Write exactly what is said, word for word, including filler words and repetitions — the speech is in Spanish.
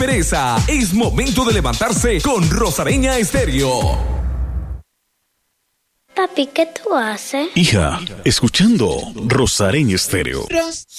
pereza. Es momento de levantarse con Rosareña Estéreo. Papi, ¿qué tú haces? Hija, escuchando Rosareña Estéreo.